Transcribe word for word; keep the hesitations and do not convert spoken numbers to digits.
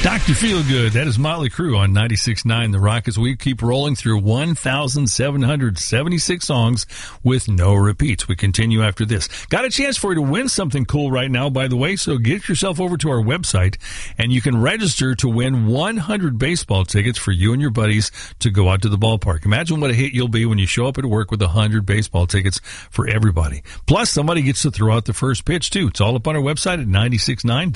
Doctor Feelgood, that is Motley Crue on ninety-six point nine The Rock as we keep rolling through one thousand seven hundred seventy-six songs with no repeats. We continue after this. Got a chance for you to win something cool right now, by the way, so get yourself over to our website and you can register to win one hundred baseball tickets for you and your buddies to go out to the ballpark. Imagine what a hit you'll be when you show up at work with one hundred baseball tickets for everybody. Plus, somebody gets to throw out the first pitch, too. It's all up on our website at ninety-six point nine